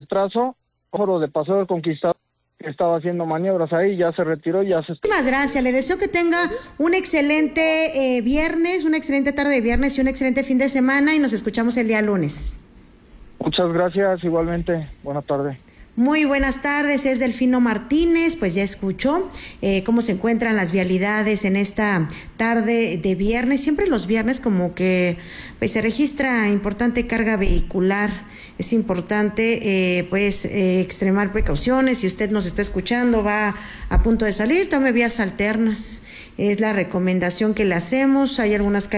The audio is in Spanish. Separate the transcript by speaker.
Speaker 1: retraso. Foro de Paseo del Conquistador, que estaba haciendo maniobras ahí, ya se retiró, ya se...
Speaker 2: Muchísimas gracias, le deseo que tenga un excelente viernes, una excelente tarde de viernes y un excelente fin de semana y nos escuchamos el día lunes.
Speaker 1: Muchas gracias, igualmente, buenas tardes.
Speaker 2: Muy buenas tardes, es Delfino Martínez, pues ya escuchó cómo se encuentran las vialidades en esta tarde de viernes. Siempre los viernes como que pues se registra importante carga vehicular. Es importante extremar precauciones. Si usted nos está escuchando, va a punto de salir, tome vías alternas. Es la recomendación que le hacemos. Hay algunas calles